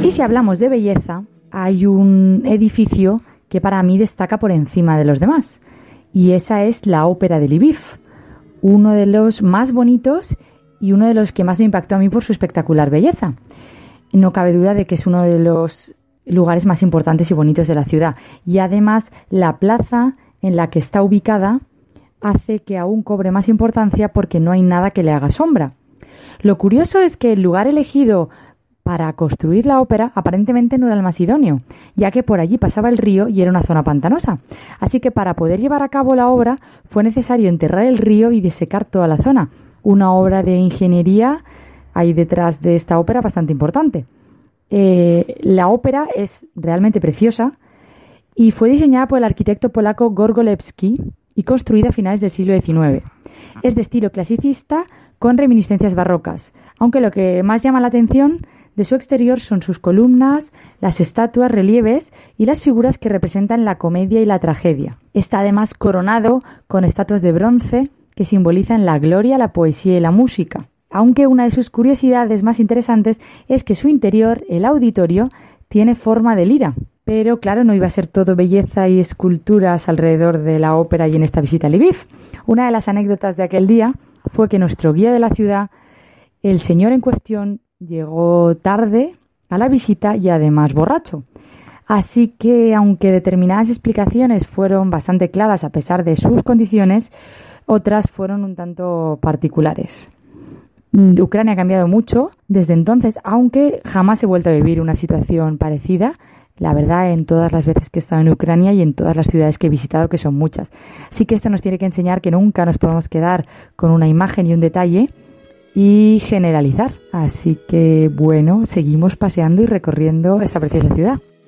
Y si hablamos de belleza, hay un edificio que para mí destaca por encima de los demás, y esa es la Ópera de Lviv, uno de los más bonitos y uno de los que más me impactó a mí por su espectacular belleza. No cabe duda de que es uno de los lugares más importantes y bonitos de la ciudad, y además la plaza en la que está ubicada hace que aún cobre más importancia porque no hay nada que le haga sombra. Lo curioso es que el lugar elegido para construir la ópera aparentemente no era el más idóneo, ya que por allí pasaba el río y era una zona pantanosa. Así que para poder llevar a cabo la obra fue necesario enterrar el río y desecar toda la zona. Una obra de ingeniería hay detrás de esta ópera bastante importante. La ópera es realmente preciosa y fue diseñada por el arquitecto polaco Gorgolewski y construida a finales del siglo XIX. Es de estilo clasicista con reminiscencias barrocas, aunque lo que más llama la atención de su exterior son sus columnas, las estatuas, relieves y las figuras que representan la comedia y la tragedia. Está además coronado con estatuas de bronce que simbolizan la gloria, la poesía y la música. Aunque una de sus curiosidades más interesantes es que su interior, el auditorio, tiene forma de lira. Pero claro, no iba a ser todo belleza y esculturas alrededor de la ópera y en esta visita a Lviv. Una de las anécdotas de aquel día fue que nuestro guía de la ciudad, el señor en cuestión, llegó tarde a la visita y además borracho. Así que, aunque determinadas explicaciones fueron bastante claras a pesar de sus condiciones, otras fueron un tanto particulares. Ucrania ha cambiado mucho desde entonces, aunque jamás he vuelto a vivir una situación parecida, la verdad, en todas las veces que he estado en Ucrania y en todas las ciudades que he visitado, que son muchas. Así que esto nos tiene que enseñar que nunca nos podemos quedar con una imagen y un detalle y generalizar. Así que, bueno, seguimos paseando y recorriendo esta preciosa ciudad.